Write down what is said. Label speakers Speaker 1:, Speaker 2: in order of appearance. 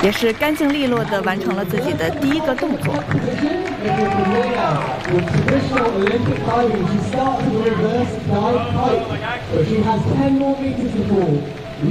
Speaker 1: 也是干净利落地完成了自己的第一个动作。
Speaker 2: With traditional Olympic diving, she starts with a reverse dive kite, but she has 10 more meters to fall.